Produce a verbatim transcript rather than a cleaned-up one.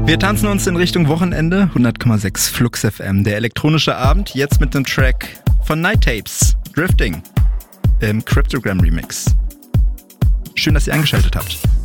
Wir tanzen uns in Richtung Wochenende. hundert Komma sechs Flux F M. Der elektronische Abend, jetzt mit dem Track von Night Tapes, Drifting, im Cryptogram Remix. Schön, dass ihr eingeschaltet habt.